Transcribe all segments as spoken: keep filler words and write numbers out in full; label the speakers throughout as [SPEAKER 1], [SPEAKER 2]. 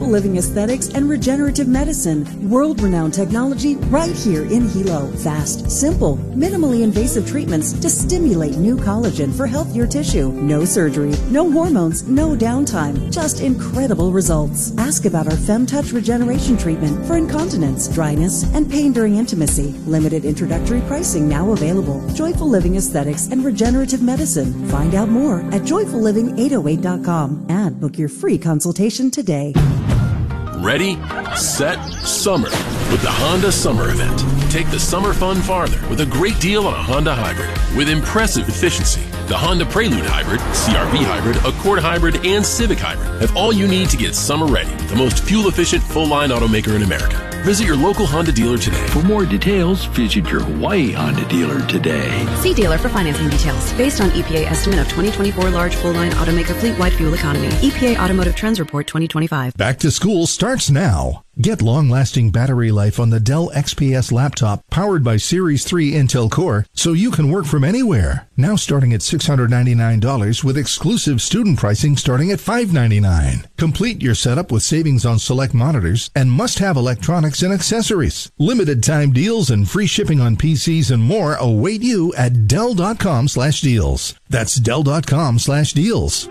[SPEAKER 1] Living Aesthetics and Regenerative Medicine. World-renowned technology right here in Hilo. Fast, simple, minimally invasive treatments to stimulate new collagen for healthier tissue. No surgery, no hormones, no downtime. Just incredible results. Ask about our FemTouch Regeneration Treatment for incontinence, dryness, and pain during intimacy. Limited introductory pricing now available. Joyful Living Aesthetics and Regenerative Medicine. Find out more at joyful living eight oh eight dot com and book your free consultation today.
[SPEAKER 2] Ready, set, summer with the Honda Summer Event. Take the summer fun farther with a great deal on a Honda Hybrid with impressive efficiency. The Honda Prelude Hybrid, C R V Hybrid, Accord Hybrid, and Civic Hybrid have all you need to get summer ready. The most fuel-efficient full-line automaker in America. Visit your local Honda dealer today.
[SPEAKER 3] For more details, visit your Hawaii Honda dealer today.
[SPEAKER 4] See dealer for financing details. Based on E P A estimate of twenty twenty-four large full-line automaker fleet-wide fuel economy. E P A Automotive Trends Report twenty twenty-five.
[SPEAKER 5] Back to school starts now. Get long-lasting battery life on the Dell X P S laptop powered by Series three Intel Core so you can work from anywhere. Now starting at six hundred ninety-nine dollars with exclusive student pricing starting at five hundred ninety-nine dollars. Complete your setup with savings on select monitors and must-have electronics and accessories. Limited time deals and free shipping on P Cs and more await you at Dell.com slash deals. That's Dell.com slash deals.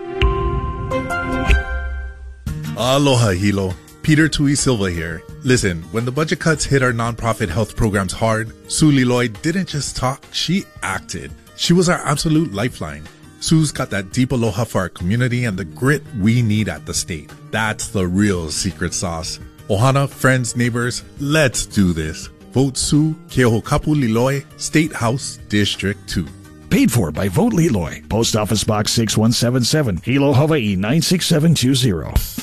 [SPEAKER 6] Aloha, Hilo. Peter Tui Silva here. Listen, when the budget cuts hit our nonprofit health programs hard, Sue Liloy didn't just talk, she acted. She was our absolute lifeline. Sue's got that deep aloha for our community and the grit we need at the state. That's the real secret sauce. Ohana, friends, neighbors, let's do this. Vote Sue, Keohokapu Liloy, State House, District two.
[SPEAKER 7] Paid for by Vote Liloy. Post Office Box six one seven seven, Hilo, Hawaii nine six seven two zero.